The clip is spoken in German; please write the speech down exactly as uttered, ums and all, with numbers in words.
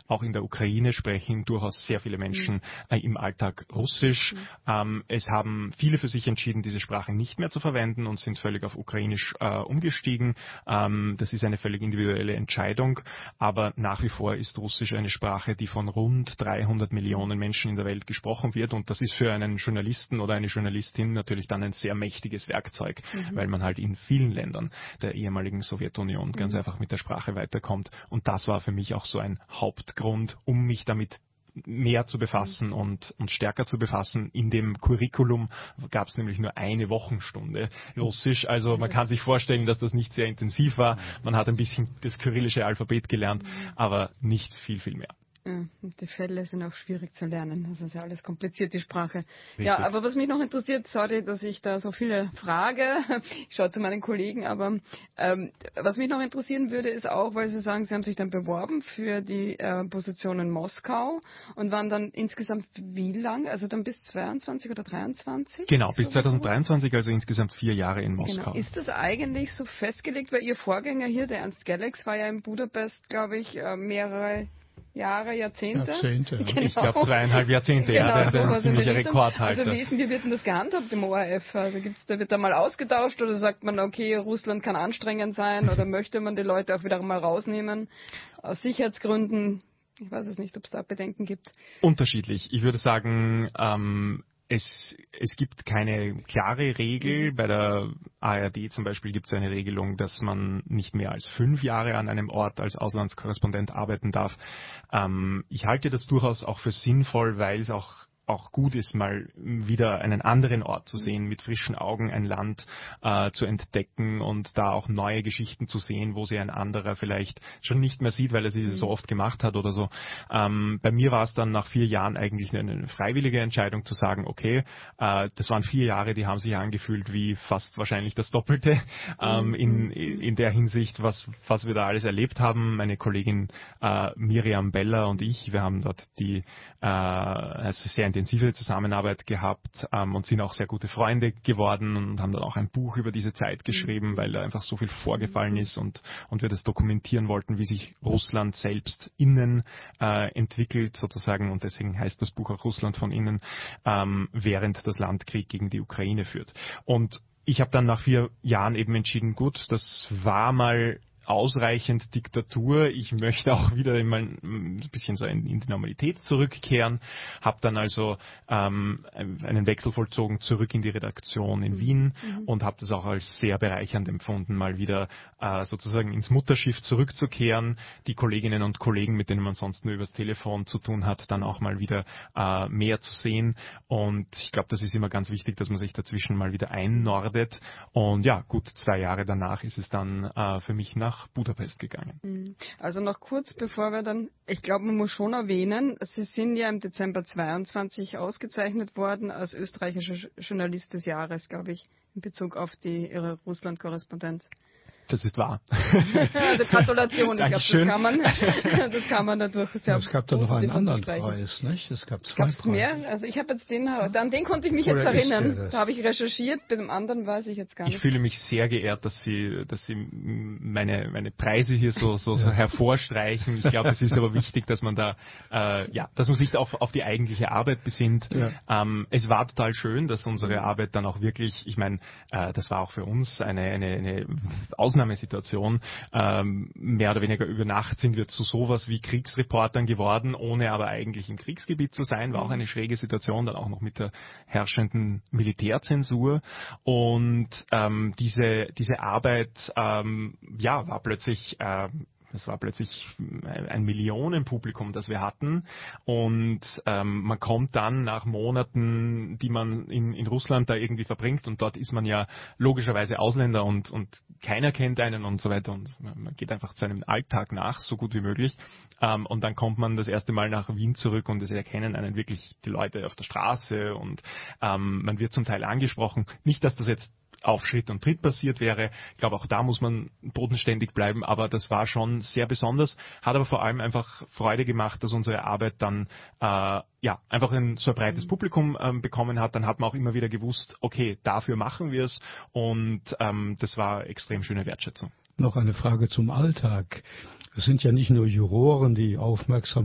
auch in der Ukraine sprechen durchaus sehr viele Menschen mhm. äh, im Alltag Russisch. Mhm. Ähm, es haben viele für sich entschieden, diese Sprache nicht mehr zu verwenden und sind völlig auf Ukrainisch äh, umgestiegen. Ähm, das ist eine völlig individuelle Entscheidung, aber nach wie vor ist Russisch eine Sprache, die von rund dreihundert Millionen Menschen in der Welt gesprochen wird, und das ist für einen Journalisten oder eine Journalistin natürlich dann ein sehr mächtiges Werkzeug, mhm. weil man halt in vielen Ländern der ehemaligen Sowjetunion mhm. ganz einfach mit der Sprache weiterkommt, und das war für mich auch so ein Hauptgrund, um mich damit mehr zu befassen und, und stärker zu befassen. In dem Curriculum gab es nämlich nur eine Wochenstunde Russisch. Also man kann sich vorstellen, dass das nicht sehr intensiv war. Man hat ein bisschen das kyrillische Alphabet gelernt, aber nicht viel, viel mehr. Ja, und die Fälle sind auch schwierig zu lernen. Das ist ja alles kompliziert, die Sprache. Richtig. Ja, aber was mich noch interessiert, sorry, dass ich da so viele frage. Ich schaue zu meinen Kollegen, aber ähm, was mich noch interessieren würde, ist auch, weil Sie sagen, Sie haben sich dann beworben für die äh, Position in Moskau und waren dann insgesamt wie lang? Also dann bis zweiundzwanzig oder dreiundzwanzig? Genau, bis zweitausenddreiundzwanzig, also insgesamt vier Jahre in Moskau. Genau. Ist das eigentlich so festgelegt, weil Ihr Vorgänger hier, der Ernst Gelleks, war ja in Budapest, glaube ich, mehrere Jahre, Jahrzehnte. Jahrzehnte, ja. Genau. Ich glaube zweieinhalb Jahrzehnte, genau, ja. Das ist ein ziemlicher Rekordhalter. Also wie, ist, wie wird denn das gehandhabt im O R F? Also gibt's, da wird da mal ausgetauscht oder sagt man, okay, Russland kann anstrengend sein, oder möchte man die Leute auch wieder mal rausnehmen aus Sicherheitsgründen? Ich weiß es nicht, ob es da Bedenken gibt. Unterschiedlich. Ich würde sagen, ähm, Es, es gibt keine klare Regel. Bei der A R D zum Beispiel gibt es eine Regelung, dass man nicht mehr als fünf Jahre an einem Ort als Auslandskorrespondent arbeiten darf. Ähm, ich halte das durchaus auch für sinnvoll, weil es auch auch gut ist, mal wieder einen anderen Ort zu sehen, mit frischen Augen ein Land äh, zu entdecken und da auch neue Geschichten zu sehen, wo sie ein anderer vielleicht schon nicht mehr sieht, weil er sie mhm. so oft gemacht hat oder so. Ähm, bei mir war es dann nach vier Jahren eigentlich eine, eine freiwillige Entscheidung zu sagen, okay, äh, das waren vier Jahre, die haben sich angefühlt wie fast wahrscheinlich das Doppelte ähm, in, in der Hinsicht, was, was wir da alles erlebt haben. Meine Kollegin äh, Miriam Beller und ich, wir haben dort die äh, also sehr intensive Zusammenarbeit gehabt ähm, und sind auch sehr gute Freunde geworden und haben dann auch ein Buch über diese Zeit geschrieben, weil da einfach so viel vorgefallen ist und, und wir das dokumentieren wollten, wie sich Russland selbst innen äh, entwickelt sozusagen, und deswegen heißt das Buch auch Russland von innen, ähm, während das Land Krieg gegen die Ukraine führt. Und ich habe dann nach vier Jahren eben entschieden, gut, das war mal ausreichend Diktatur. Ich möchte auch wieder mal ein bisschen so in, in die Normalität zurückkehren. Habe dann also ähm, einen Wechsel vollzogen zurück in die Redaktion in Wien mhm. und habe das auch als sehr bereichernd empfunden, mal wieder äh, sozusagen ins Mutterschiff zurückzukehren, die Kolleginnen und Kollegen, mit denen man sonst nur übers Telefon zu tun hat, dann auch mal wieder äh, mehr zu sehen. Und ich glaube, das ist immer ganz wichtig, dass man sich dazwischen mal wieder einnordet. Und ja, gut zwei Jahre danach ist es dann äh, für mich nach Budapest gegangen. Also noch kurz, bevor wir dann, ich glaube, man muss schon erwähnen, Sie sind ja im Dezember zweiundzwanzig ausgezeichnet worden als österreichischer Journalist des Jahres, glaube ich, in Bezug auf die Ihre Russland-Korrespondenz. Das ist wahr. Also Gratulation, ich glaube, das kann man, das kann man dadurch sehr ja, es gab da noch einen anderen Preis, nicht? Es gab zwei Preise. Mehr? Also ich habe jetzt den, an den konnte ich mich Oder jetzt erinnern. Da habe ich recherchiert, bei dem anderen weiß ich jetzt gar nicht. Ich fühle mich sehr geehrt, dass Sie, dass Sie meine, meine Preise hier so, so, so hervorstreichen. Ich glaube, es ist aber wichtig, dass man da, äh, ja, dass man sich auf, auf die eigentliche Arbeit besinnt. Ja. Ähm, es war total schön, dass unsere Arbeit dann auch wirklich, ich meine, äh, das war auch für uns eine, eine, eine Ausnahme Ausnahmesituation. Ähm, mehr oder weniger über Nacht sind wir zu sowas wie Kriegsreportern geworden, ohne aber eigentlich im Kriegsgebiet zu sein. War auch eine schräge Situation, dann auch noch mit der herrschenden Militärzensur. Und ähm, diese, diese Arbeit ähm, ja, war plötzlich ähm, Das war plötzlich ein Millionenpublikum, das wir hatten. Und ähm, man kommt dann nach Monaten, die man in, in Russland da irgendwie verbringt, und dort ist man ja logischerweise Ausländer und, und keiner kennt einen und so weiter. Und man geht einfach seinem Alltag nach, so gut wie möglich. Ähm, und dann kommt man das erste Mal nach Wien zurück und es erkennen einen wirklich die Leute auf der Straße und ähm, man wird zum Teil angesprochen. Nicht, dass das jetzt auf Schritt und Tritt passiert wäre. Ich glaube, auch da muss man bodenständig bleiben, aber das war schon sehr besonders, hat aber vor allem einfach Freude gemacht, dass unsere Arbeit dann äh, ja einfach ein so ein breites Publikum ähm, bekommen hat. Dann hat man auch immer wieder gewusst, okay, dafür machen wir es, und ähm, das war extrem schöne Wertschätzung. Noch eine Frage zum Alltag. Es sind ja nicht nur Juroren, die aufmerksam